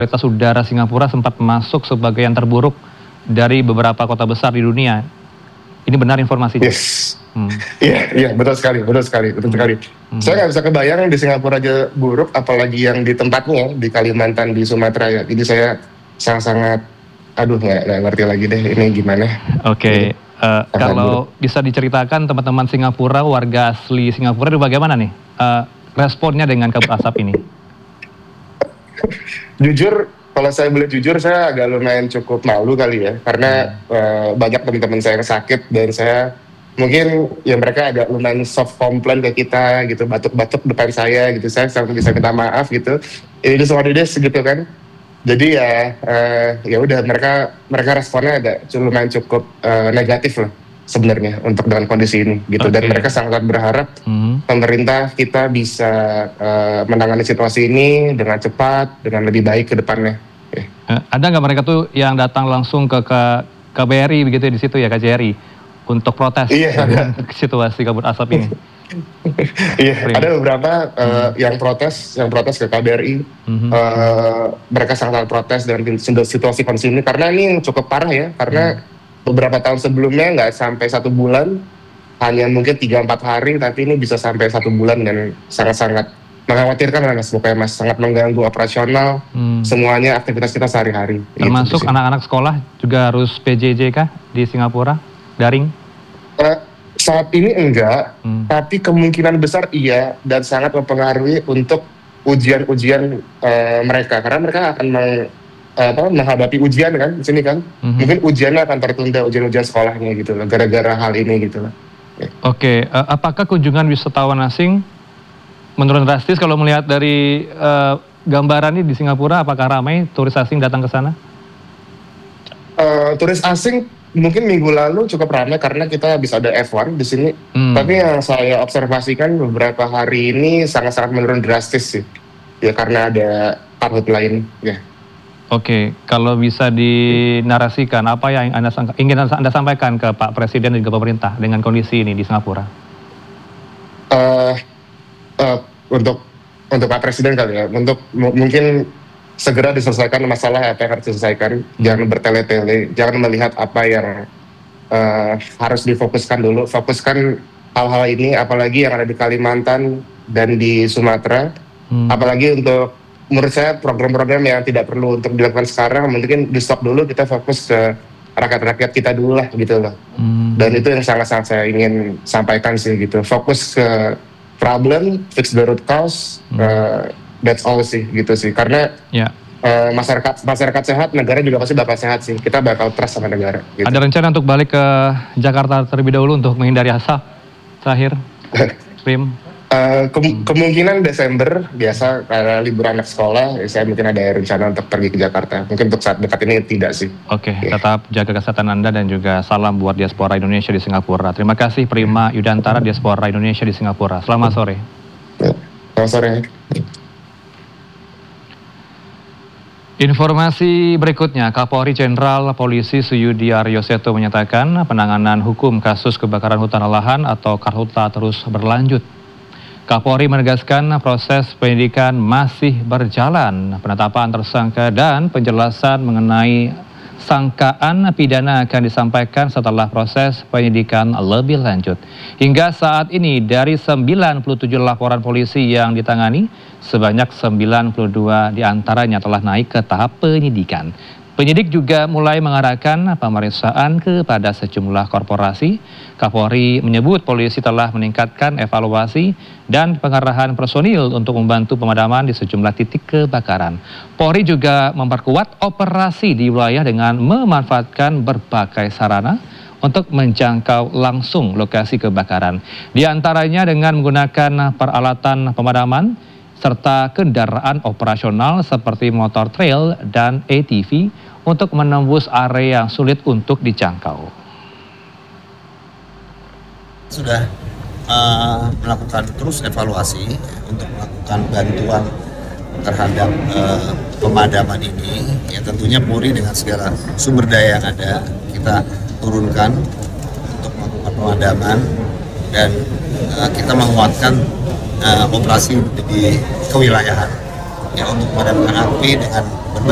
Kualitas udara Singapura sempat masuk sebagai yang terburuk dari beberapa kota besar di dunia. Ini benar informasinya? Yes. Iya, betul sekali. Saya nggak bisa kebayang di Singapura aja buruk, apalagi yang di tempatnya, di Kalimantan, di Sumatera ya. Jadi saya sangat-sangat, nggak ngerti lagi deh ini gimana. Oke, kalau bisa diceritakan teman-teman Singapura, warga asli Singapura itu bagaimana nih responnya dengan kabut asap ini? Jujur, kalau saya boleh jujur, saya agak lumayan cukup malu kali ya, karena banyak teman-teman saya yang sakit dan saya mungkin ya mereka agak lumayan soft complain ke kita gitu, batuk-batuk depan saya gitu, saya sampai bisa minta maaf gitu, ini semua dides gitu kan. Jadi ya udah mereka responnya agak lumayan cukup negatif lah sebenarnya untuk dengan kondisi ini gitu. Dan mereka sangat berharap pemerintah kita bisa menangani situasi ini dengan cepat, dengan lebih baik ke depannya. Ada nggak mereka tuh yang datang langsung ke KBRI begitu di situ ya, KJRI untuk protes situasi kabut asap ini? Iya, ada beberapa yang protes ke KBRI. Mereka sangat protes dengan situasi kondisi ini karena ini cukup parah ya, karena beberapa tahun sebelumnya nggak sampai 1 bulan, hanya mungkin 3-4 hari, tapi ini bisa sampai 1 bulan dan sangat-sangat mengkhawatirkan lah Mas, pokoknya Mas, sangat mengganggu operasional semuanya aktivitas kita sehari-hari. Termasuk anak-anak sekolah juga harus PJJ kah di Singapura, daring? Saat ini enggak, tapi kemungkinan besar iya, dan sangat mempengaruhi untuk ujian-ujian mereka, karena mereka akan menghadapi ujian kan di sini kan. Mungkin ujiannya akan tertunda, ujian-ujian sekolahnya gitu loh, gara-gara hal ini gitu loh. Oke, apakah kunjungan wisatawan asing menurun drastis kalau melihat dari gambaran ini di Singapura? Apakah ramai turis asing datang ke sana? Turis asing mungkin minggu lalu cukup ramai karena kita bisa ada F1 di sini. Tapi yang saya observasikan beberapa hari ini sangat-sangat menurun drastis sih. Ya karena ada karhut lain ya. Oke, kalau bisa dinarasikan apa yang ingin Anda sampaikan ke Pak Presiden dan juga pemerintah dengan kondisi ini di Singapura? Untuk Pak Presiden kali ya, untuk mungkin segera diselesaikan masalah apa yang harus diselesaikan, jangan bertele-tele, jangan melihat apa yang harus difokuskan dulu, fokuskan hal-hal ini, apalagi yang ada di Kalimantan dan di Sumatera, apalagi untuk menurut saya program-program yang tidak perlu untuk dilakukan sekarang, mungkin di stop dulu, kita fokus ke rakyat-rakyat kita dulu lah gitu loh. Dan itu yang sangat-sangat saya ingin sampaikan sih gitu, fokus ke problem, fix the root cause, that's all sih gitu sih, karena masyarakat sehat, negara juga pasti bakal sehat sih, kita bakal trust sama negara gitu. Ada rencana untuk balik ke Jakarta terlebih dahulu untuk menghindari asap terakhir? Kemungkinan Desember, biasa karena libur anak sekolah, saya mungkin ada rencana untuk pergi ke Jakarta. Mungkin untuk saat dekat ini tidak sih. Oke, tetap jaga kesehatan Anda dan juga salam buat diaspora Indonesia di Singapura. Terima kasih Prima Yudantara, diaspora Indonesia di Singapura. Selamat sore. Selamat sore. Informasi berikutnya, Kapolri Jenderal Polisi Suyudi Aryo Seto menyatakan penanganan hukum kasus kebakaran hutan lahan atau Karhutla terus berlanjut. Kapolri menegaskan proses penyidikan masih berjalan, penetapan tersangka dan penjelasan mengenai sangkaan pidana akan disampaikan setelah proses penyidikan lebih lanjut. Hingga saat ini dari 97 laporan polisi yang ditangani, sebanyak 92 diantaranya telah naik ke tahap penyidikan. Penyidik juga mulai mengarahkan pemeriksaan kepada sejumlah korporasi. Kapolri menyebut polisi telah meningkatkan evaluasi dan pengarahan personil untuk membantu pemadaman di sejumlah titik kebakaran. Polri juga memperkuat operasi di wilayah dengan memanfaatkan berbagai sarana untuk menjangkau langsung lokasi kebakaran. Di antaranya dengan menggunakan peralatan pemadaman serta kendaraan operasional seperti motor trail dan ATV untuk menembus area yang sulit untuk dijangkau. Sudah melakukan terus evaluasi untuk melakukan bantuan terhadap pemadaman ini. Ya tentunya Polri dengan segala sumber daya yang ada kita turunkan untuk melakukan pemadaman dan kita menguatkan operasi di kewilayahan ya untuk memadamkan api dengan